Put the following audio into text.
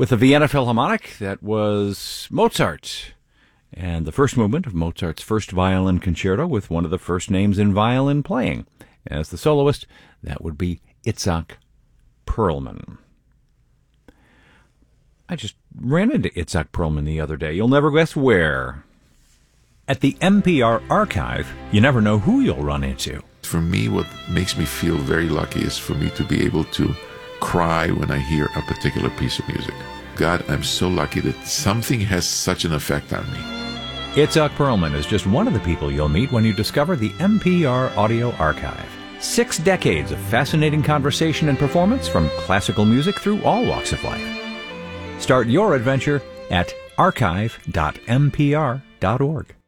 With the Vienna Philharmonic, that was Mozart, and the first movement of Mozart's first violin concerto with one of the first names in violin playing. As the soloist, that would be Itzhak Perlman. I just ran into Itzhak Perlman the other day. You'll never guess where. At the NPR archive, you never know who you'll run into. For me, what makes me feel very lucky is for me to be able to cry when I hear a particular piece of music. God, I'm so lucky that something has such an effect on me. Itzhak Perlman is just one of the people you'll meet when you discover the NPR Audio Archive. 6 decades of fascinating conversation and performance from classical music through all walks of life. Start your adventure at archive.npr.org.